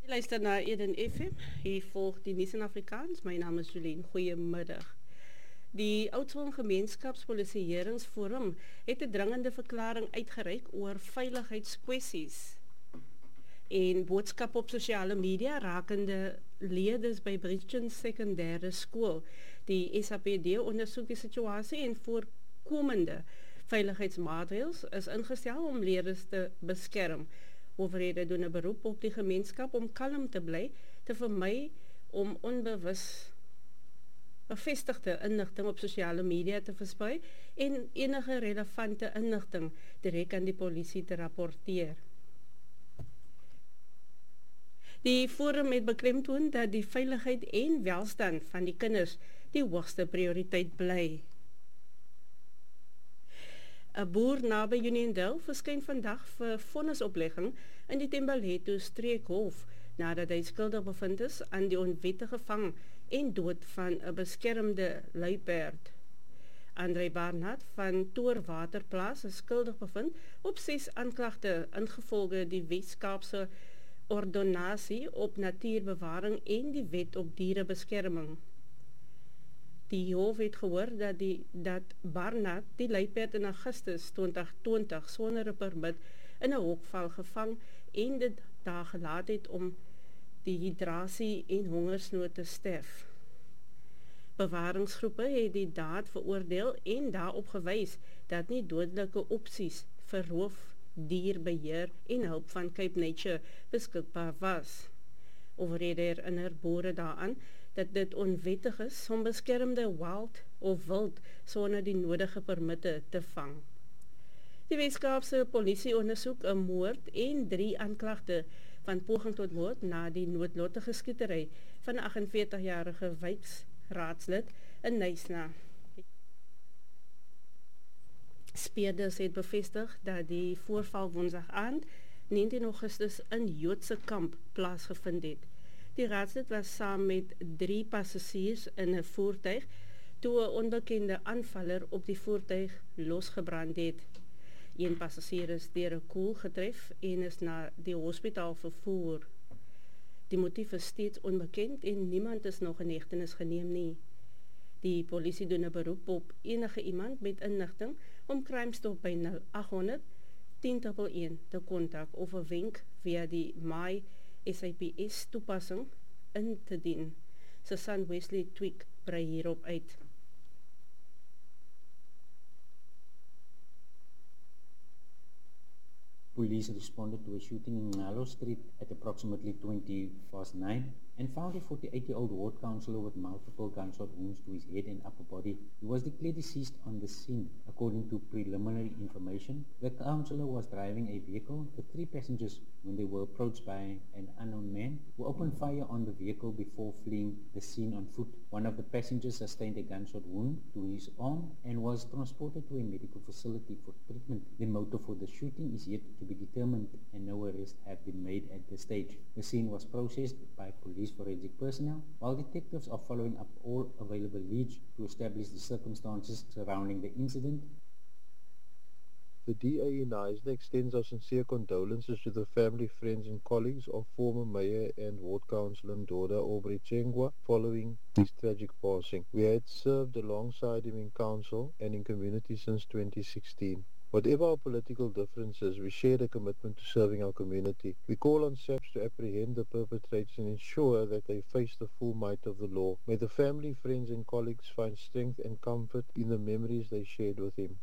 Luister naar Eden FM. Hier volgt die Nies in Afrikaans. Mijn naam is Jolien. Goedemiddag. Die Oudtshoorn Gemeenskapspolisieeringsforum het 'n dringende verklaring uitgereik oor veiligheidskwessies. En boodskap op sosiale media rakende leerders by Bridgen Sekondêre Skool. Die SAPD ondersoek die situasie en voorkomende veiligheidsmaatreëls is ingestel om leerders te beskerm. Owerhede doen 'n beroep op die gemeenskap om kalm te bly, te vermy om onbewus bevestigde inligting op sosiale media te versprei en enige relevante inligting direk aan die polisie te rapporteer. Die forum het beklemtoon dat die veiligheid en welstand van die kinders die hoogste prioriteit bly. 'n Boer naby Uniondale verskyn vandag vir vonnisoplegging in die Tembaleto streekhof nadat hy skuldig bevind is aan die onwettige vang en dood van 'n beskermde luiperd. André Barnard van Toorwaterplaas is skuldig bevind op 6 aanklagte ingevolge die Wes-Kaapse Ordonnasie op natuurbewaring en die wet op dierebeskerming. Die hof het gehoor dat Barnard die luiperd in Augustus 2020 sonder 'n permit in 'n hokval gevang en dit daar gelaat het om dehydrasie en hongersnood te sterf. Bewaringsgroepe het die daad veroordeel en daarop gewys dat nie dodelike opsies vir roof, dierbeheer en hulp van Cape Nature beskikbaar was. Owerhede herinner boere daaraan dat dit onwettig is om beskermde wild of wild sonder die nodige permitte te vang. Die Wes-Kaapse polisie ondersoek 'n moord en 3 aanklagte van poging tot moord na die noodlottige skietery van 'n 48-jarige wijkraadslid in Knysna. Speerders het bevestig dat die voorval woensdag aand 19 Augustus in Joodse kamp plaasgevind het. Die raadslid was saam met 3 passasiers in 'n voertuig toe 'n onbekende aanvaller op die voertuig losgebrand het. Een passasier is deur 'n koel getref en is na die hospitaal vervoer. Die motief is steeds onbekend en niemand is nog in hegtenis geneem nie. Die polisie doen 'n beroep op enige iemand met inligting om Crime Stop by 0800 1011 te kontak of 'n wenk via die My SAPS toepassing in te dien. Susan Wesley Tweak brei hierop uit. Police responded to a shooting in Nalo Street at approximately 9:20 and found a 48-year-old ward councillor with multiple gunshot wounds to his head and upper body. He was declared deceased on the scene. According to preliminary information, the councillor was driving a vehicle with 3 passengers when they were approached by an unknown man who opened fire on the vehicle before fleeing the scene on foot. One of the passengers sustained a gunshot wound to his arm and was transported to a medical facility for treatment. The motive for the shooting is yet to be determined and no arrests have been made at this stage. The scene was processed by police forensic personnel while detectives are following up all available leads to establish the circumstances surrounding the incident. The DA in Knysna extends our sincere condolences to the family, friends and colleagues of former Mayor and Ward Councillor Ndoda Aubrey Chengwa following his tragic passing. We had served alongside him in council and in community since 2016. Whatever our political differences, we share the commitment to serving our community. We call on SAPS to apprehend the perpetrators and ensure that they face the full might of the law. May the family, friends and colleagues find strength and comfort in the memories they shared with him.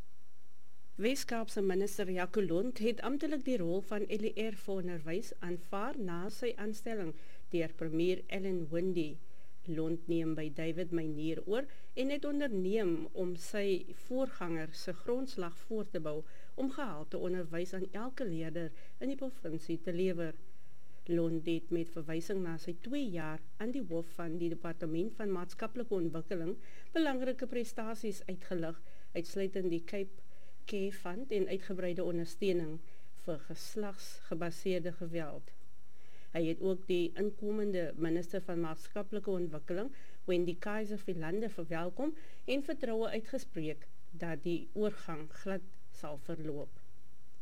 Wes-Kaapse minister Jaco Lund het amptelik die rol van LER vir onderwys aanvaar na sy aanstelling deur premier Ellen Windey. Lund neem by David Meinier oor en het onderneem om sy voorganger se grondslag voort te bou om gehalte onderwys aan elke leerder in die provinsie te lewer. Lund het met verwysing na sy 2 jaar aan die hoof van die Departement van Maatskaplike Ontwikkeling belangrike prestasies uitgelig, uitsluitend die Cape Care Fund en uitgebreide ondersteuning vir geslagsgebaseerde geweld. Hy het ook die inkomende minister van Maatskaplike Ontwikkeling, Wendy Kaiser-Philander, verwelkom en vertroue uitgespreek dat die oorgang glad sal verloop.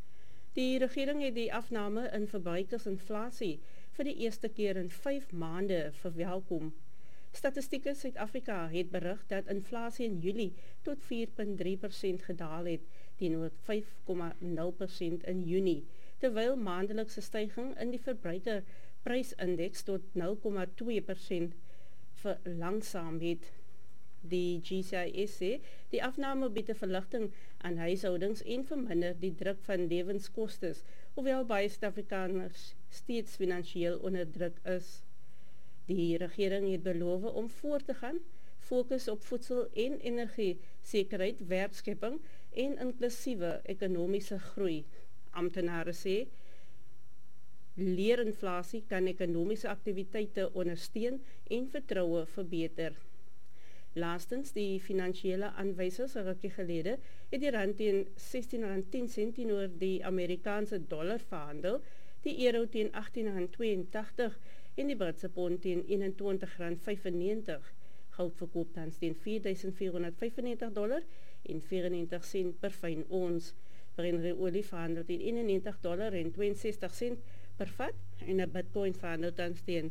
Die regering het die afname in verbruikersinflasie vir die eerste keer in 5 maande verwelkom. Statistieke Suid-Afrika het berig dat inflasie in Julie tot 4,3% gedaal het, teenoor 5,0% in Junie, terwyl maandelikse styging in die verbruikerprysindeks tot 0,2% verlangsaam het. Die GCIS sê, die afname bied 'n verligting aan huishoudings en verminder die druk van lewenskostes, hoewel baie Suid-Afrikaners steeds finansiëel onder druk is. Die regering het beloof om voort te gaan, fokus op voedsel- en energiesekerheid, werkskepping en inklusiewe ekonomiese groei. Amptenare sê, leerinflasie kan ekonomiese aktiwiteite ondersteun en vertroue verbeter. Laastens, die finansiële aanwysers 'n rukkie gelede het die rand teen R16.10 teenoor die Amerikaanse dollar verhandel, die euro teen R18.82 en die Britse pond teen R21.95. Goud verkoop tans teen $4,495 en 94 sent per fyn ons. Brandrye olie verhandel teen $91.62 per vat en 'n Bitcoin verhandel tans teen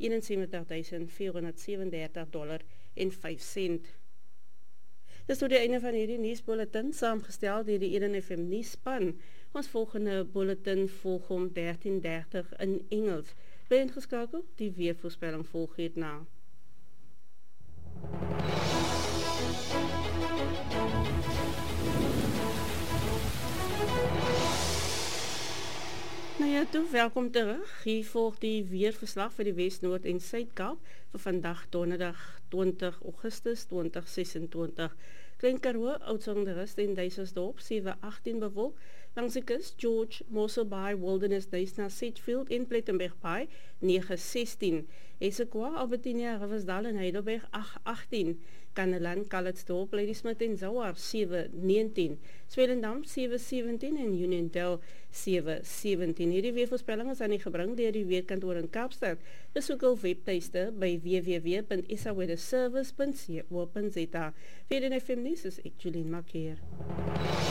$71,437 en 5 sent. Dis tot die einde van hierdie nuusbulletin, saamgestel deur die Eden FM nuusspan. Ons volgende bulletin volg om 13:30 in Engels. Bly ingeskakel, die weervoorspelling volg hierna. Nou ja, toe, welkom terug. Hier volg die weerverslag vir die Wes-, Noord- en Suid-Kaap vir vandag donderdag 20 Augustus 2026. Klein Karoo, Oudtshoorn en Duisensdorp 7-18 bewolk. Langs die kus, George, Mossel Bay, Wilderness, Duisna, Sedgefield en Plettenberg Bay 9-16. Esekwa, Albertinia, Riversdal en Heidelberg 8-18. Kanneland, Calitzdorp, Ladysmith en Zouar 7-19. Swellendam 7-17 en Uniondale 7-17. Hierdie weervoorspelling is aan die gebring deur die Weerkantoor in Kaapstad. Besoek hul webtuiste by www.saweatherservice.co.za. Vir die FM nuus is ek Julien Makeer.